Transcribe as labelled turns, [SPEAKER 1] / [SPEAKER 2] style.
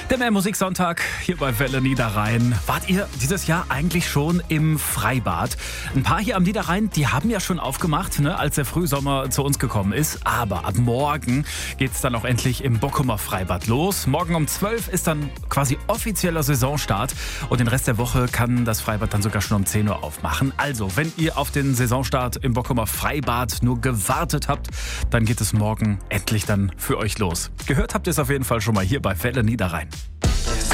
[SPEAKER 1] Der Mehrmusiksonntag hier bei Welle Niederrhein. Wart ihr dieses Jahr eigentlich schon im Freibad? Ein paar hier am Niederrhein, die haben ja schon aufgemacht, als der Frühsommer zu uns gekommen ist. Aber ab morgen geht's dann auch endlich im Bockumer Freibad los. Morgen um 12 ist dann quasi offizieller Saisonstart. Und den Rest der Woche kann das Freibad dann sogar schon um 10 Uhr aufmachen. Also, wenn ihr auf den Saisonstart im Bockumer Freibad nur gewartet habt, dann geht es morgen endlich dann für euch los. Gehört habt ihr es auf jeden Fall schon mal hier bei Welle Niederrhein.